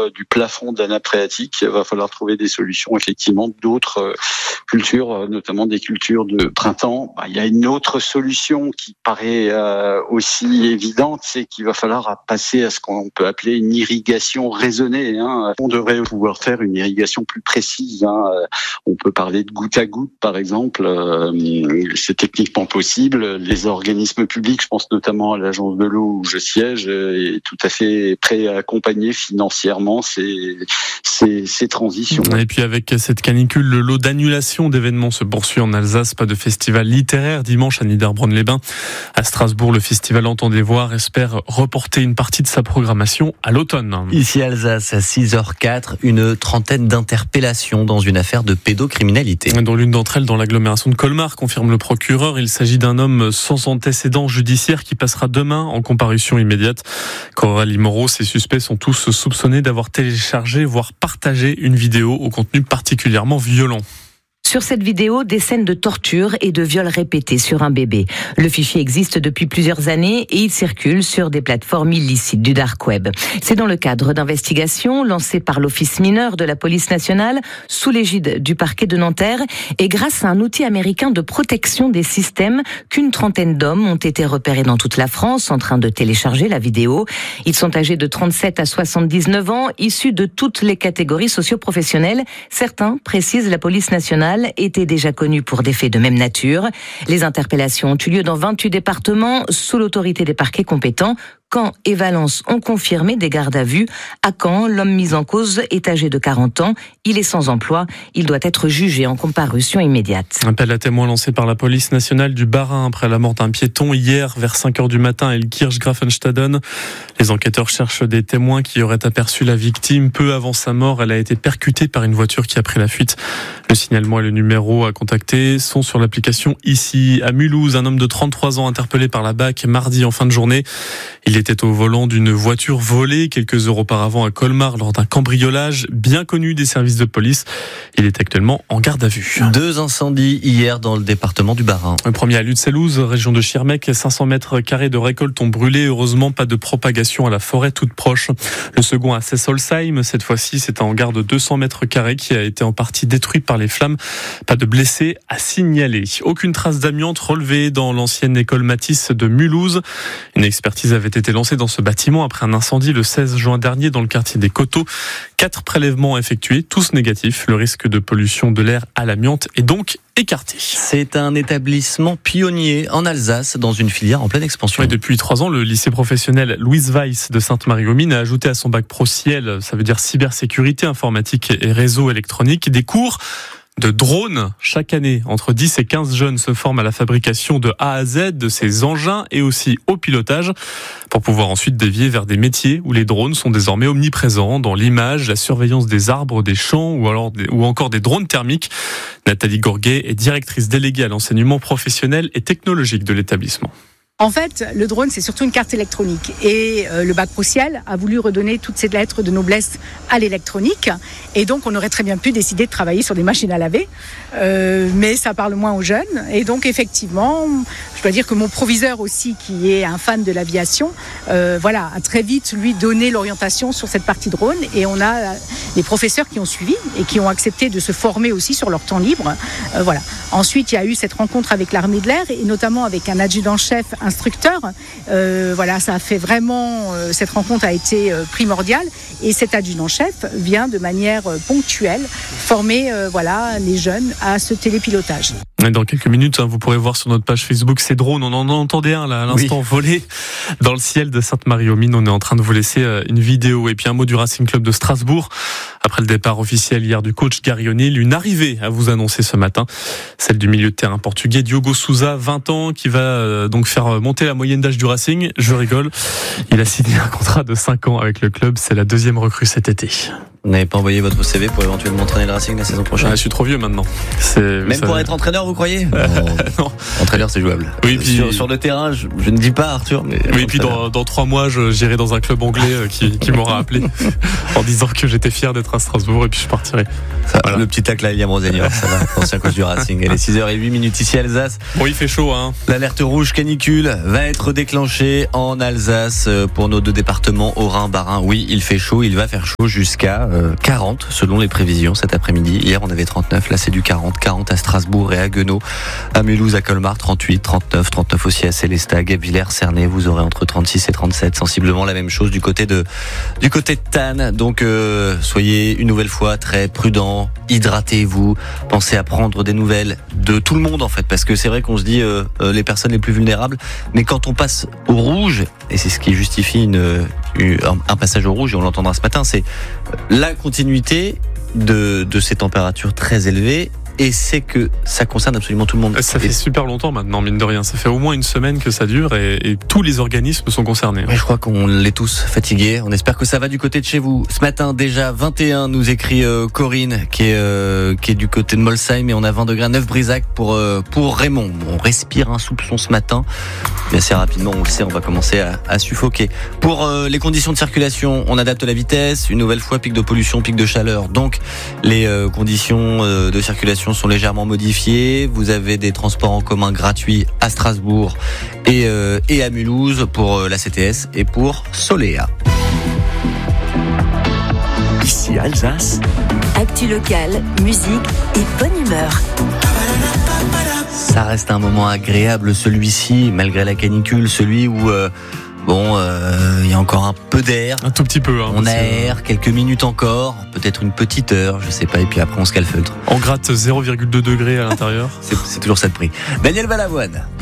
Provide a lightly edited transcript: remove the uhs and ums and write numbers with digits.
du plafond de la nappe phréatique. Il va falloir trouver des solutions, effectivement, d'autres cultures, notamment des cultures de printemps. Il y a une autre solution qui paraît aussi évidente, c'est qu'il va falloir passer à ce qu'on peut appeler une irrigation raisonnée. On devrait pouvoir faire une irrigation plus précise. On peut parler de goutte à goutte, par exemple. C'est techniquement possible. Les organismes publics, je pense notamment à l'agence de l'eau où je siège, est tout à fait prêt à accompagner financièrement ces transitions. Et puis avec cette canicule, le lot d'annulation d'événements se poursuit en Alsace. Pas de festival littéraire dimanche à Niederbronn-les-Bains. À Strasbourg, le festival Entendez-Voir espère reporter une partie de sa programmation à l'automne. Ici Alsace, à 6h04, une trentaine d'interpellations dans une affaire de pédocriminalité. Dans l'une d'entre elles, dans l'agglomération de Colmar, confirme le procureur, il s'agit d'un homme sans antécédent judiciaire qui passera demain en comparution immédiate. Coralie Moreau, ses suspects sont tous soupçonnés d'avoir téléchargé, voire partagé une vidéo au contenu particulièrement violent. Sur cette vidéo, des scènes de torture et de viols répétés sur un bébé. Le fichier existe depuis plusieurs années et il circule sur des plateformes illicites du dark web. C'est dans le cadre d'investigations lancées par l'Office mineur de la police nationale sous l'égide du parquet de Nanterre et grâce à un outil américain de protection des systèmes qu'une trentaine d'hommes ont été repérés dans toute la France en train de télécharger la vidéo. Ils sont âgés de 37 à 79 ans, issus de toutes les catégories socio-professionnelles. Certains, précise la police nationale, étaient déjà connus pour des faits de même nature. Les interpellations ont eu lieu dans 28 départements sous l'autorité des parquets compétents. Caen et Valence ont confirmé des gardes à vue. À Caen, l'homme mis en cause est âgé de 40 ans. Il est sans emploi. Il doit être jugé en comparution immédiate. Appel à témoins lancé par la police nationale du Bas-Rhin après la mort d'un piéton hier vers 5h du matin à Elkirch-Grafenstaden. Les enquêteurs cherchent des témoins qui auraient aperçu la victime. Peu avant sa mort, elle a été percutée par une voiture qui a pris la fuite. Le signalement et le numéro à contacter sont sur l'application Ici. À Mulhouse, un homme de 33 ans interpellé par la BAC mardi en fin de journée. Il était au volant d'une voiture volée quelques heures auparavant à Colmar lors d'un cambriolage bien connu des services de police. Il est actuellement en garde à vue. 2 incendies hier dans le département du Bas-Rhin. Le premier à Lutzelouse, région de Schirmeck, 500 mètres carrés de récolte ont brûlé. Heureusement, pas de propagation à la forêt toute proche. Le second à Sessolsheim, cette fois-ci, c'est un hangar de 200 mètres carrés qui a été en partie détruit par les flammes. Pas de blessés à signaler. Aucune trace d'amiante relevée dans l'ancienne école Matisse de Mulhouse. Une expertise avait été lancée dans ce bâtiment après un incendie le 16 juin dernier dans le quartier des Coteaux. 4 prélèvements effectués, tous négatifs. Le risque de pollution de l'air à l'amiante est donc écarté. C'est un établissement pionnier en Alsace dans une filière en pleine expansion. Et depuis 3 ans, le lycée professionnel Louise Weiss de Sainte-Marie-aux-Mines a ajouté à son bac pro ciel, ça veut dire cybersécurité, informatique et réseau électronique, des cours de drones. Chaque année, entre 10 et 15 jeunes se forment à la fabrication de A à Z de ces engins et aussi au pilotage pour pouvoir ensuite dévier vers des métiers où les drones sont désormais omniprésents dans l'image, la surveillance des arbres, des champs ou encore des drones thermiques. Nathalie Gourguet est directrice déléguée à l'enseignement professionnel et technologique de l'établissement. En fait, le drone, c'est surtout une carte électronique. Et le bac pro ciel a voulu redonner toutes ces lettres de noblesse à l'électronique. Et donc, on aurait très bien pu décider de travailler sur des machines à laver. Mais ça parle moins aux jeunes. Et donc, effectivement, je dois dire que mon proviseur aussi, qui est un fan de l'aviation, a très vite, lui, donné l'orientation sur cette partie drone. Et on a des professeurs qui ont suivi et qui ont accepté de se former aussi sur leur temps libre. Ensuite, il y a eu cette rencontre avec l'armée de l'air et notamment avec un adjudant-chef instructeur. Ça a fait vraiment, cette rencontre a été primordiale et cet adjudant-chef vient de manière ponctuelle former les jeunes à ce télépilotage. Dans quelques minutes, vous pourrez voir sur notre page Facebook ces drones. On en entendait un là à l'instant voler dans le ciel de Sainte-Marie-aux-Mines. On est en train de vous laisser une vidéo. Et puis un mot du Racing Club de Strasbourg. Après le départ officiel hier du coach Gary O'Neill, une arrivée à vous annoncer ce matin. Celle du milieu de terrain portugais Diogo Sousa, 20 ans, qui va donc faire monter la moyenne d'âge du Racing. Je rigole. Il a signé un contrat de 5 ans avec le club. C'est la 2e recrue cet été. Vous n'avez pas envoyé votre CV pour éventuellement entraîner le Racing la saison prochaine? Je suis trop vieux maintenant. Même pour être entraîneur, vous croyez? Non. Entraîneur, c'est jouable. Oui, puis sur le terrain, je ne dis pas Arthur, mais. Oui, puis dans 3 mois, j'irai dans un club anglais qui m'aura appelé en disant que j'étais fier d'être à Strasbourg et puis je partirai. Voilà. Le petit tacle à William Rosenior, ça va, ancien coach du Racing. Elle est 6h08 ici à Alsace. Bon, il fait chaud, hein. L'alerte rouge canicule va être déclenchée en Alsace pour nos 2 départements, Haut-Rhin, Bas-Rhin. Oui, il fait chaud, il va faire chaud jusqu'à 40 selon les prévisions cet après-midi. Hier, on avait 39, là c'est du 40. 40 à Strasbourg et à Guenot, à Mulhouse, à Colmar, 38, 39 aussi à Célestat, Guebwiller, Cernay. Vous aurez entre 36 et 37, sensiblement la même chose du côté de Thann. Donc soyez une nouvelle fois très prudents, hydratez-vous, pensez à prendre des nouvelles de tout le monde en fait, parce que c'est vrai qu'on se dit les personnes les plus vulnérables, mais quand on passe au rouge, et c'est ce qui justifie un passage au rouge, et on l'entendra ce matin, c'est la continuité de ces températures très élevées. Et c'est que ça concerne absolument tout le monde. Ça fait super longtemps maintenant, mine de rien. Ça fait au moins une semaine que ça dure et tous les organismes sont concernés. Mais je crois qu'on l'est tous fatigués. On espère que ça va du côté de chez vous. Ce matin, déjà 21, nous écrit Corinne, qui est du côté de Molsheim, et on a 20 degrés à Neuf-Brisac pour Raymond. On respire un soupçon ce matin. Mais assez rapidement, on le sait, on va commencer à suffoquer. Pour les conditions de circulation, on adapte la vitesse. Une nouvelle fois, pic de pollution, pic de chaleur. Donc, les conditions de circulation sont légèrement modifiées. Vous avez des transports en commun gratuits à Strasbourg et à Mulhouse pour la CTS et pour Soléa. Ici Alsace. Actu locale, musique et bonne humeur. Ça reste un moment agréable celui-ci, malgré la canicule, celui où il y a encore un peu d'air. Un tout petit peu. Hein, on aère quelques minutes encore, peut-être une petite heure, je sais pas, et puis après on se calfeutre. On gratte 0,2 degrés à l'intérieur. C'est toujours ça de prix. Daniel Balavoine.